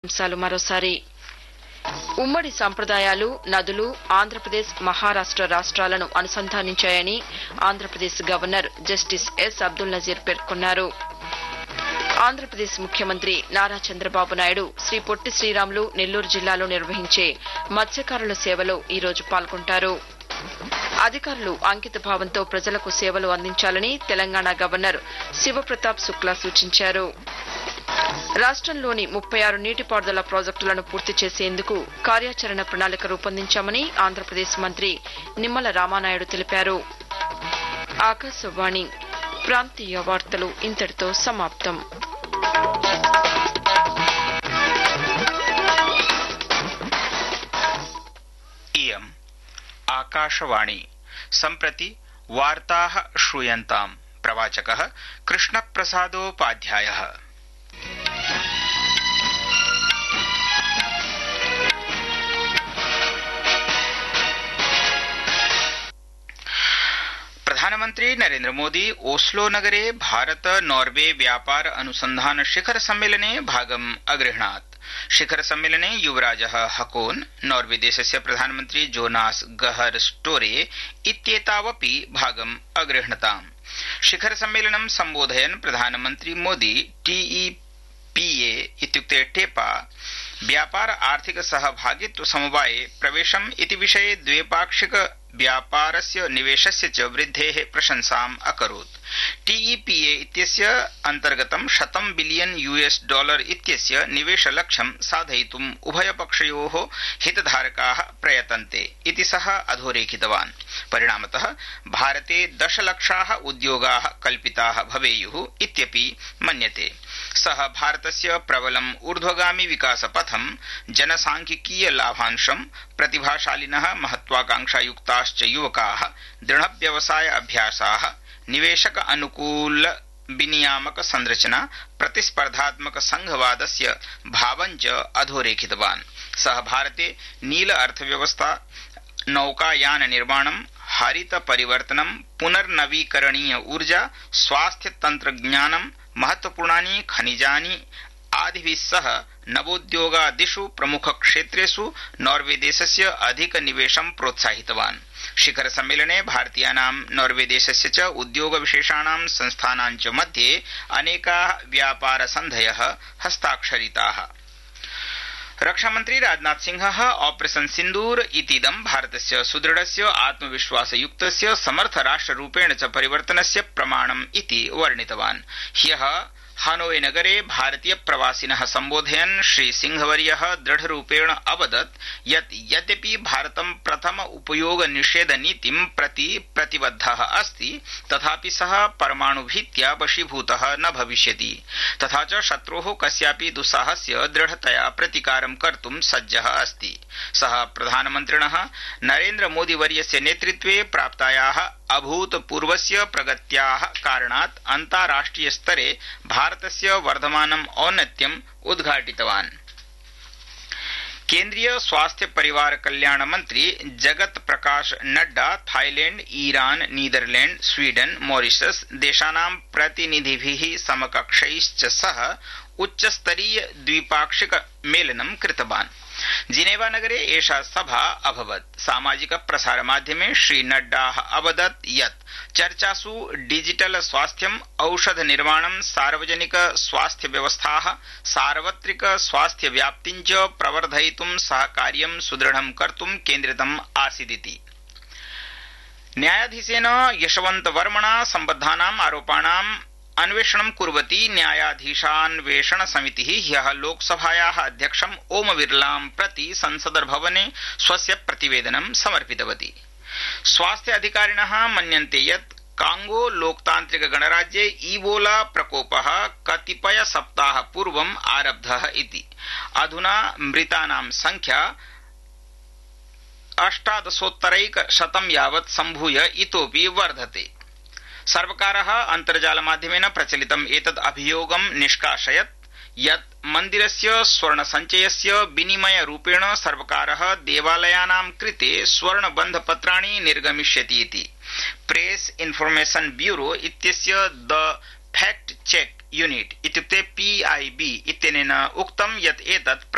ముఖ్యాంశాలు మరోసారి. ఉమ్మడి సంప్రదాయాలు, నదులు ఆంధ్రప్రదేశ్, మహారాష్ట రాష్ట్రాలను అనుసంధానించాయని Andhra Pradesh governor justice yes Abdul Nazir పేర్కొన్నారు. ఆంధ్రప్రదేశ్ ముఖ్యమంత్రి నారా చంద్రబాబు నాయుడు శ్రీ పొట్టి శ్రీరాములు నెల్లూరు జిల్లాలో నిర్వహించే మత్స్యకారుల సేవలో ఈరోజు పాల్గొంటారు. అధికారులు అంకితభావంతో ప్రజలకు సేవలు అందించాలని తెలంగాణ గవర్నర్ శివప్రతాప్ శుక్లా సూచించారు. రాష్టంలోని 36 నీటిపారుదల ప్రాజెక్టులను పూర్తి చేసేందుకు కార్యాచరణ ప్రణాళిక రూపొందించామని ఆంధ్రప్రదేశ్ మంత్రి నిమ్మల రామానాయుడు తెలిపారు. ఆకాశవాణి ప్రాంతీయ వార్తలు ఇంతటితో సమాప్తం. इयम् आकाशवाणी सम्प्रति वार्ताः श्रूयन्ताम्. प्रवाचकः कृष्णप्रसादोपाध्यायः. प्रधानमन्त्री नरेन्द्र मोदी ओस्लो नगरे भारत नॉर्वे व्यापार अनुसन्धान शिखर सम्मेलने भागम् अगृह्णात्. शिखर सम्मेलने युवराजः हकोन, नॉर्वे देशस्य प्रधानमन्त्री जोनास गहर स्टोरे इत्येतावपि भागम् अगृह्णताम्. शिखर सम्मेलनं सम्बोधयन् प्रधानमन्त्री मोदी TEPA इत्युक्ते टेपा व्यापार आर्थिक सहभागित्व समवाये प्रवेशम् इति विषये द्विपाक्षिक व्यापारस्य निवेशस्य च वृद्धेः प्रशंसाम् अकरोत्. TEPA इत्यस्य अन्तर्गतं $100 बिलियन इत्यस्य निवेशलक्ष्यं साधयितुम् उभयपक्षयोः हितधारकाः प्रयतन्ते इति सः अधोरेखितवान्. परिणामतः भारते 10 लक्षाः उद्योगाः कल्पिताः भवेयुः इत्यपि मन्यते. सः भारतस्य प्रबलम् ऊर्ध्वगामी विकासपथं, जनसांख्यिकीय लाभांशं, प्रतिभाशालिनः महत्वाकांक्षायुक्ताश्च युवकाः, दृढव्यवसाय अभ्यासाः, निवेशक अनुकूल विनियामक संरचना, प्रतिस्पर्धात्मक संघवादस्य भावञ्च अधोरेखितवान्. सः भारते नील अर्थव्यवस्था, नौकायान निर्माणं, हरित परिवर्तनं, पुनर्नवीकरणीय ऊर्जा, स्वास्थ्य तन्त्रज्ञानं, महत्वपूर्णानि खनिजानि आदिभिः सह नवोद्योगादिषु प्रमुखक्षेत्रेषु नॉर्वे देशस्य अधिकनिवेशं प्रोत्साहितवान्. शिखर सम्मेलने भारतीयानां, नॉर्वे देशस्य च उद्योगविशेषाणां संस्थानां च मध्ये अनेकाः व्यापारसन्धयः हस्ताक्षरिताः. रक्षामन्त्री राजनाथ सिंहः ऑपरेशन सिन्दूर इतीदं भारतस्य सुदृढस्य आत्मविश्वासयुक्तस्य समर्थराष्ट्ररूपेण च परिवर्तनस्य प्रमाणम् इति वर्णितवान्. ह्यः हानोई नगरे भारतीय प्रवासिनः सम्बोधयन् श्रीसिंहवर्यः दृढरूपेण अवदत् यत् यद्यपि भारतं प्रथम उपयोग निषेध नीतिं प्रति प्रतिबद्धः अस्ति, तथापि सः परमाणुभीत्या वशीभूतः न भविष्यति, तथा च शत्रोः कस्यापि दुस्साहस्य दृढतया प्रतिकारं कर्तुं सज्जः अस्ति. सः प्रधानमन्त्रिणः नरेन्द्र मोदी वर्यस्य नेतृत्वे प्राप्तायाः अभूतपूर्वस्य प्रगत्याः कारणात् अन्ताराष्ट्रिय स्तरे भारतस्य वर्धमानम् औन्नत्यम् उद्घाटितवान्. केन्द्रीय स्वास्थ्य परिवार कल्याण मंत्री Jagat Prakash Nadda Thailand, Iran, Netherlands, Sweden, Mauritius देशानां प्रतिनिधिभिः समकक्षैश्च सह उच्चस्तरीय द्विपाक्षिक मेलनं कृतवान्. जिनेवा नगरे एषा सभा अभवत्. सामाजिक प्रसार माध्यमे श्री नड्डा अवदत् यत् चर्चासु डिजिटल स्वास्थ्यम्, औषध निर्माणं, सार्वजनिक स्वास्थ्य व्यवस्थाः, सार्वत्रिक स्वास्थ्य व्याप्तिं च प्रवर्धयितुं सहकार्यं सुदृढं कर्तुं केन्द्रितम् आसीदिति. न्यायाधीशेन यशवन्त वर्मणा सम्बद्धानाम् आरोपाणाम् अन्वेषणं कुर्वती न्यायाधीशान्वेषण समितिः ह्यः लोकसभायाः अध्यक्षम् ओम बिरलां प्रति संसदभवने स्वस्य प्रतिवेदनं समर्पितवती. स्वास्थ्य अधिकारिणः मन्यन्ते यत् कांगो लोकतान्त्रिक गणराज्ये ईबोला प्रकोपः कतिपय सप्ताह पूर्वम् आरब्धः इति. अधुना मृतानां संख्या 1800 यावत् सम्भूय इतोपि वर्धते. सर्वकारः अन्तर्जालमाध्यमेन प्रचलितम् एतद् अभियोगं निष्कासयत् यत् मन्दिरस्य स्वर्णसञ्चयस्य विनिमयरूपेण सर्वकारः देवालयानां कृते स्वर्णबन्धपत्राणि निर्गमिष्यति इति. प्रेस इन्फॉर्मेशन ब्यूरो इत्यस्य द फैक्ट चेक यूनिट इत्युक्ते PIB इत्यनेन उक्तं यत् एतत्